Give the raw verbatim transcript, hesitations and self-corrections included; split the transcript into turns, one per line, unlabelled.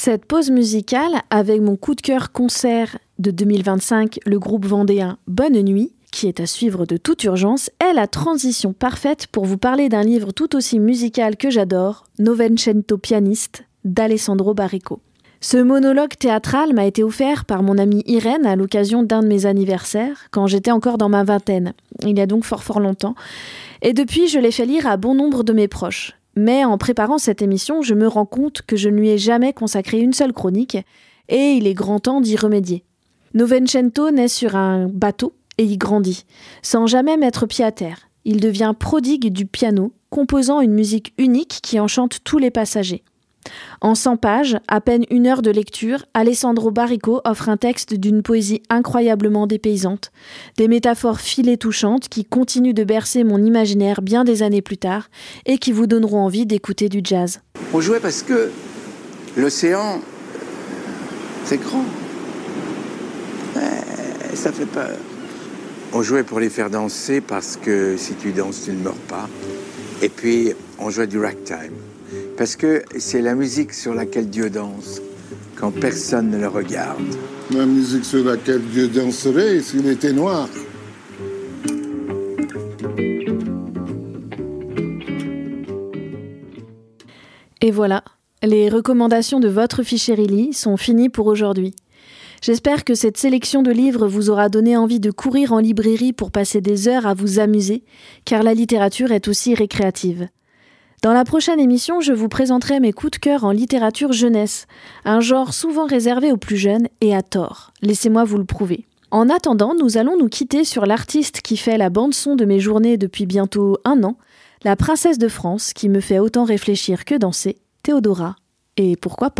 Cette pause musicale, avec mon coup de cœur concert de deux mille vingt-cinq, le groupe vendéen Bonne Nuit, qui est à suivre de toute urgence, est la transition parfaite pour vous parler d'un livre tout aussi musical que j'adore, Novecento Pianiste, d'Alessandro Baricco. Ce monologue théâtral m'a été offert par mon amie Irène à l'occasion d'un de mes anniversaires, quand j'étais encore dans ma vingtaine, il y a donc fort fort longtemps, et depuis je l'ai fait lire à bon nombre de mes proches. Mais en préparant cette émission, je me rends compte que je ne lui ai jamais consacré une seule chronique, et il est grand temps d'y remédier. Novecento naît sur un bateau et y grandit, sans jamais mettre pied à terre. Il devient prodigue du piano, composant une musique unique qui enchante tous les passagers. En cent pages, à peine une heure de lecture, Alessandro Baricco offre un texte d'une poésie incroyablement dépaysante, des métaphores filées touchantes qui continuent de bercer mon imaginaire bien des années plus tard et qui vous donneront envie d'écouter du jazz.
On jouait parce que l'océan, c'est grand. Ouais, ça fait peur. On jouait pour les faire danser parce que si tu danses, tu ne meurs pas. Et puis, on jouait du ragtime. Parce que c'est la musique sur laquelle Dieu danse, quand personne ne le regarde.
La musique sur laquelle Dieu danserait s'il était noir.
Et voilà, les recommandations de votre Fichérilly sont finies pour aujourd'hui. J'espère que cette sélection de livres vous aura donné envie de courir en librairie pour passer des heures à vous amuser, car la littérature est aussi récréative. Dans la prochaine émission, je vous présenterai mes coups de cœur en littérature jeunesse, un genre souvent réservé aux plus jeunes et à tort. Laissez-moi vous le prouver. En attendant, nous allons nous quitter sur l'artiste qui fait la bande-son de mes journées depuis bientôt un an, la princesse de France qui me fait autant réfléchir que danser, Théodora. Et pourquoi pas ?